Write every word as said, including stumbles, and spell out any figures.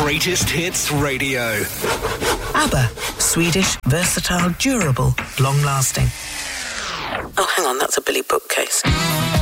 Greatest Hits Radio. ABBA. Swedish, versatile, durable, long-lasting. Oh, hang on, that's a Billy bookcase.